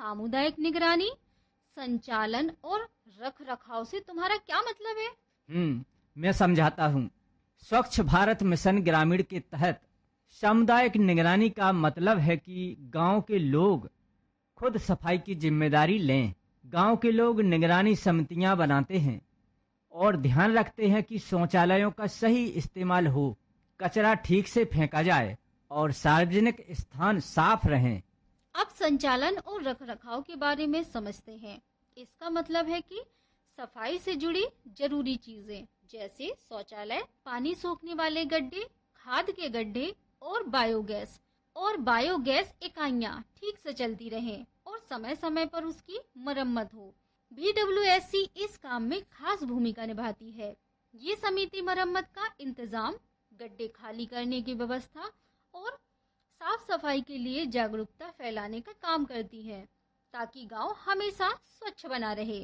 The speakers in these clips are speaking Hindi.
सामुदायिक निगरानी, संचालन और रख रखाव से तुम्हारा क्या मतलब है? मैं समझाता हूँ। स्वच्छ भारत मिशन ग्रामीण के तहत सामुदायिक निगरानी का मतलब है कि गांव के लोग खुद सफाई की जिम्मेदारी लें। गांव के लोग निगरानी समितियां बनाते हैं और ध्यान रखते हैं कि शौचालयों का सही इस्तेमाल हो, कचरा ठीक से फेंका जाए और सार्वजनिक स्थान साफ रहें। अब संचालन और रखरखाव के बारे में समझते हैं। इसका मतलब है कि सफाई से जुड़ी जरूरी चीजें जैसे शौचालय, पानी सोखने वाले गड्ढे, खाद के गड्ढे और बायोगैस इकाइयां ठीक से चलती रहें और समय समय पर उसकी मरम्मत हो। BWSC इस काम में खास भूमिका निभाती है। ये समिति मरम्मत का इंतजाम, गड्ढे खाली करने की व्यवस्था और साफ सफाई के लिए जागरूकता फैलाने का काम करती है ताकि गांव हमेशा स्वच्छ बना रहे।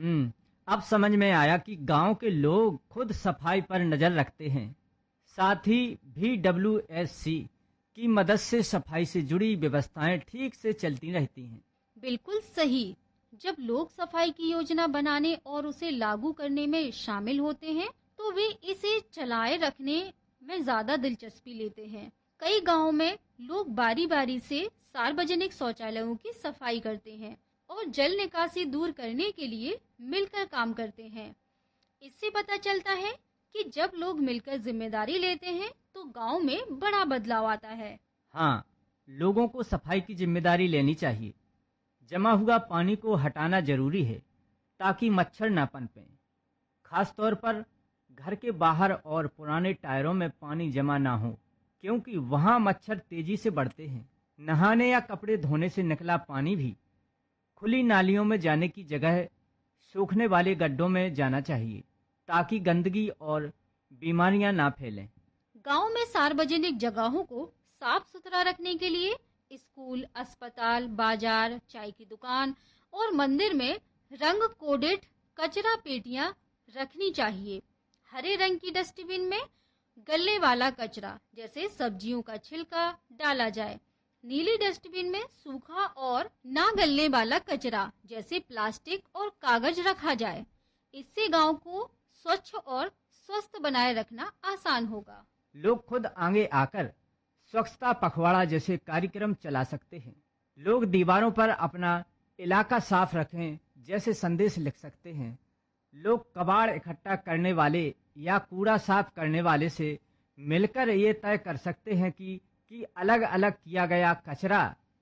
अब समझ में आया कि गांव के लोग खुद सफाई पर नजर रखते हैं। साथ ही BWSC की मदद से सफाई से जुड़ी व्यवस्थाएं ठीक से चलती रहती हैं। बिल्कुल सही। जब लोग सफाई की योजना बनाने और उसे लागू करने में शामिल होते हैं तो वे इसे चलाए रखने में ज्यादा दिलचस्पी लेते हैं। कई गांवों में लोग बारी बारी से सार्वजनिक शौचालयों की सफाई करते हैं और जल निकासी दूर करने के लिए मिलकर काम करते हैं। इससे पता चलता है कि जब लोग मिलकर जिम्मेदारी लेते हैं तो गांव में बड़ा बदलाव आता है। हाँ, लोगों को सफाई की जिम्मेदारी लेनी चाहिए। जमा हुआ पानी को हटाना जरूरी है ताकि मच्छर न पनपें। खास तौर पर घर के बाहर और पुराने टायरों में पानी जमा ना हो, क्योंकि वहां मच्छर तेजी से बढ़ते हैं। नहाने या कपड़े धोने से निकला पानी भी खुली नालियों में जाने की जगह सूखने वाले गड्ढों में जाना चाहिए ताकि गंदगी और बीमारियां ना फैलें। गांव में सार्वजनिक जगहों को साफ सुथरा रखने के लिए स्कूल, अस्पताल, बाजार, चाय की दुकान और मंदिर में रंग कोडेड कचरा पेटियां रखनी चाहिए। हरे रंग की डस्टबिन में गलने वाला कचरा जैसे सब्जियों का छिलका डाला जाए। नीली डस्टबिन में सूखा और ना गलने वाला कचरा जैसे प्लास्टिक और कागज रखा जाए। इससे गांव को स्वच्छ और स्वस्थ बनाए रखना आसान होगा। लोग खुद आगे आकर स्वच्छता पखवाड़ा जैसे कार्यक्रम चला सकते हैं। लोग दीवारों पर अपना इलाका साफ रखें जैसे संदेश लिख सकते हैं। लोग कबाड़ इकट्ठा करने वाले या कूड़ा साफ करने वाले से मिलकर ये तय कर सकते हैं कि अलग अलग किया गया कचरा,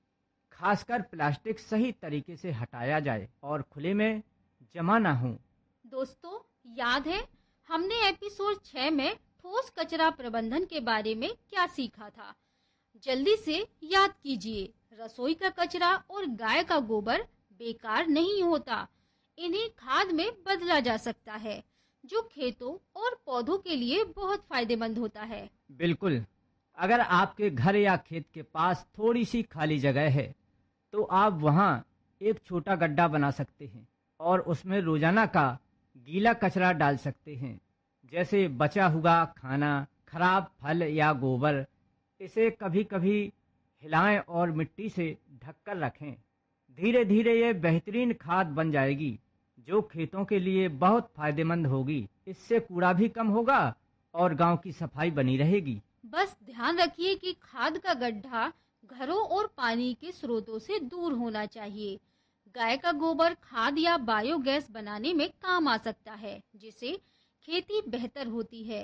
खासकर प्लास्टिक, सही तरीके से हटाया जाए और खुले में जमा ना हो। दोस्तों, याद है हमने एपिसोड 6 में ठोस कचरा प्रबंधन के बारे में क्या सीखा था? जल्दी से याद कीजिए। रसोई का कचरा और गाय का गोबर बेकार नहीं होता। इन्हें खाद में बदला जा सकता है जो खेतों और पौधों के लिए बहुत फायदेमंद होता है। बिल्कुल। अगर आपके घर या खेत के पास थोड़ी सी खाली जगह है तो आप वहां एक छोटा गड्ढा बना सकते हैं और उसमें रोजाना का गीला कचरा डाल सकते हैं, जैसे बचा हुआ खाना, खराब फल या गोबर। इसे कभी कभी हिलाएं और मिट्टी से ढककर रखें। धीरे धीरे ये बेहतरीन खाद बन जाएगी जो खेतों के लिए बहुत फायदेमंद होगी। इससे कूड़ा भी कम होगा और गांव की सफाई बनी रहेगी। बस ध्यान रखिए कि खाद का गड्ढा घरों और पानी के स्रोतों से दूर होना चाहिए। गाय का गोबर खाद या बायोगैस बनाने में काम आ सकता है, जिससे खेती बेहतर होती है,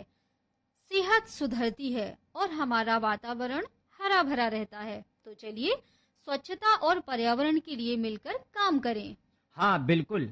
सेहत सुधरती है और हमारा वातावरण हरा भरा रहता है। तो चलिए स्वच्छता और पर्यावरण के लिए मिलकर काम करें। हाँ, बिल्कुल।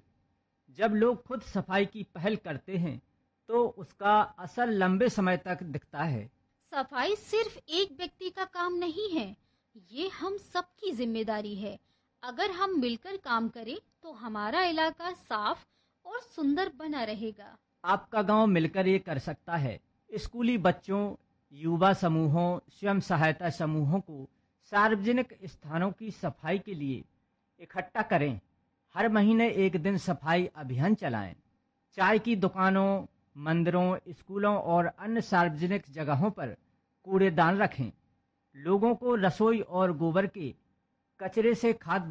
जब लोग खुद सफाई की पहल करते हैं तो उसका असर लंबे समय तक दिखता है। सफाई सिर्फ एक व्यक्ति का काम नहीं है, ये हम सबकी जिम्मेदारी है। अगर हम मिलकर काम करें तो हमारा इलाका साफ और सुंदर बना रहेगा। आपका गांव मिलकर ये कर सकता है। स्कूली बच्चों, युवा समूहों, स्वयं सहायता समूहों को सार्वजनिक स्थानों की सफाई के लिए इकट्ठा करें। हर महीने एक दिन सफाई अभियान चलाएं। चाय की दुकानों, मंदिरों, स्कूलों और अन्य सार्वजनिक जगहों पर कूड़ेदान रखें। लोगों को रसोई और गोबर के कचरे से खाद